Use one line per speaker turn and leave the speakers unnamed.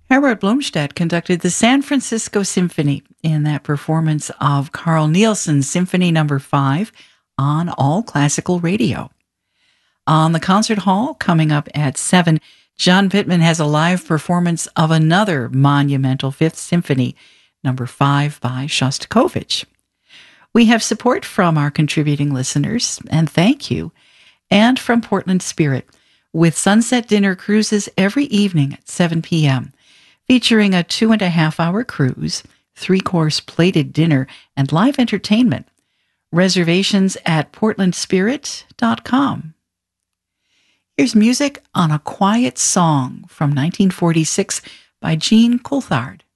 Herbert Blomstedt conducted the San Francisco Symphony in that performance of Carl Nielsen's Symphony No. 5 on All Classical Radio. On the concert hall, coming up at 7, John Pittman has a live performance of another monumental Fifth Symphony, No. 5 by Shostakovich. We have support from our contributing listeners, and thank you, and from Portland Spirit, with sunset dinner cruises every evening at 7 p.m., featuring a 2.5-hour cruise, 3-course plated dinner, and live entertainment. Reservations at portlandspirit.com. Here's music on A Quiet Song from 1946 by Jean Coulthard.